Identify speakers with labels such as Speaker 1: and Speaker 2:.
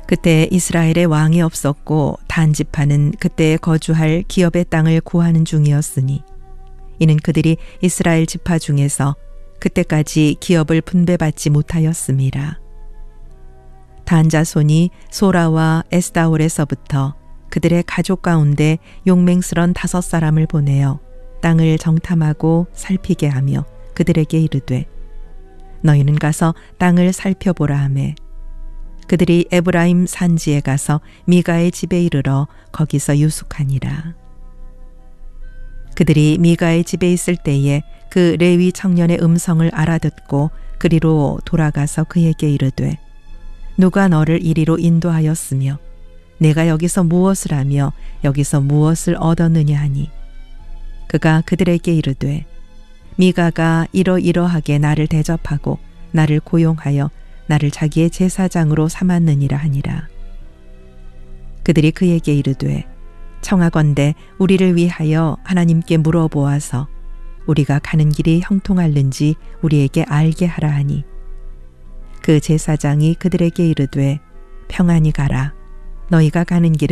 Speaker 1: 그때 이스라엘에 왕이 없었고 단 지파는 그때 거주할 기업의 땅을 구하는 중이었으니 이는 그들이 이스라엘 지파 중에서 그때까지 기업을 분배받지 못하였음이라. 단 자손이 소라와 에스다올에서부터 그들의 가족 가운데 용맹스런 5사람을 보내어 땅을 정탐하고 살피게 하며 그들에게 이르되 너희는 가서 땅을 살펴보라 하매 그들이 에브라임 산지에 가서 미가의 집에 이르러 거기서 유숙하니라. 그들이 미가의 집에 있을 때에 그 레위 청년의 음성을 알아듣고 그리로 돌아가서 그에게 이르되 누가 너를 이리로 인도하였으며 내가 여기서 무엇을 하며 여기서 무엇을 얻었느냐 하니 그가 그들에게 이르되 미가가 이러이러하게 나를 대접하고 나를 고용하여 나를 자기의 제사장으로 삼았느니라 하니라. 그들이 그에게 이르되 청하건대 우리를 위하여 하나님께 물어보아서 우리가 가는 길이 형통할는지 우리에게 알게 하라 하니 그 제사장이 그들에게 이르되 평안히 가라. 너희가 가는 길은